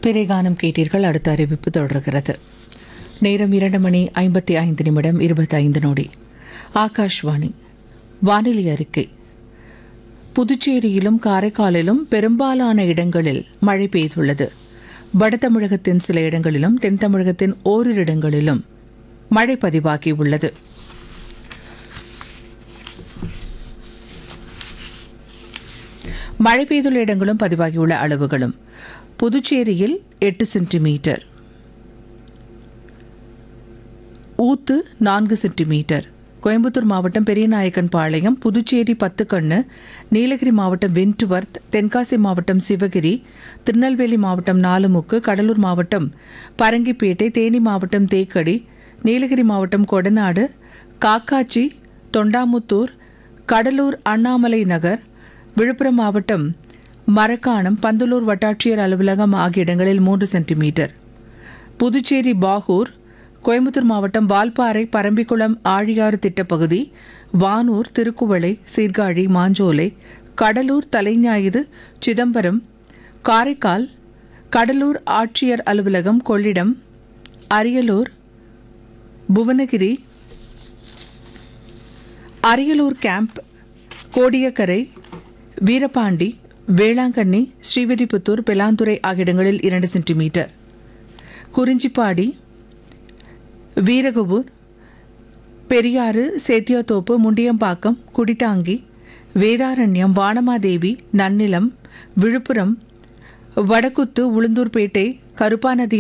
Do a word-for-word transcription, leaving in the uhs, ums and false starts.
திரைகானம் கேட்டீர்கள். அடுத்த அறிவிப்பு தொடர்கிறது. நேரம் இரண்டு மணி ஐம்பத்தி ஐந்து நிமிடம் இருபத்தி ஐந்து நொடி. ஆகாஷ்வாணி வானிலை அறிக்கை. புதுச்சேரியிலும் காரைக்காலிலும் பெரும்பாலான இடங்களில் மழை பெய்துள்ளது. வட தமிழகத்தின் சில இடங்களிலும் தென் தமிழகத்தின் ஓரிரு இடங்களிலும் மழை பதிவாகியுள்ளது. மழை பெய்துள்ள இடங்களும் பதிவாகியுள்ள அளவுகளும்: புதுச்சேரியில் எட்டு சென்டிமீட்டர், ஊத்து நான்கு சென்டிமீட்டர், கோயம்புத்தூர் மாவட்டம் பெரியநாயக்கன் பாளையம், புதுச்சேரி பத்துக்கண்ணு, நீலகிரி மாவட்டம் வென்ட்வர்த், தென்காசி மாவட்டம் சிவகிரி, திருநெல்வேலி மாவட்டம் நாலுமுக்கு, கடலூர் மாவட்டம் பரங்கிப்பேட்டை, தேனி மாவட்டம் தேக்கடி, நீலகிரி மாவட்டம் கொடநாடு, காக்காச்சி, தொண்டாமுத்தூர், கடலூர் அண்ணாமலை நகர், விழுப்புரம் மாவட்டம் மரக்காணம், பந்தலூர் வட்டாட்சியர் அலுவலகம் ஆகிய இடங்களில் மூன்று சென்டிமீட்டர், புதுச்சேரி பாகூர், கோயம்புத்தூர் மாவட்டம் வால்பாறை, பரம்பிக்குளம் ஆழியாறு திட்டப்பகுதி, வானூர், திருக்குவளை, சீர்காழி, மாஞ்சோலை, கடலூர் தலைஞாயிறு, சிதம்பரம், காரைக்கால், கடலூர் ஆட்சியர் அலுவலகம், கொள்ளிடம், அரியலூர், புவனகிரி, அரியலூர் கேம்ப், கோடியக்கரை, வீரபாண்டி, வேளாங்கண்ணி, ஸ்ரீவில்லிபுத்தூர், பெலாந்துறை ஆகிய இடங்களில் இரண்டு சென்டிமீட்டர், குறிஞ்சிப்பாடி, வீரகுபூர், பெரியாறு, சேத்தியாத்தோப்பு, முண்டியம்பாக்கம், குடித்தாங்கி, வேதாரண்யம், வானமாதேவி, நன்னிலம், விழுப்புரம், வடக்குத்து, உளுந்தூர்பேட்டை, கருப்பாநதி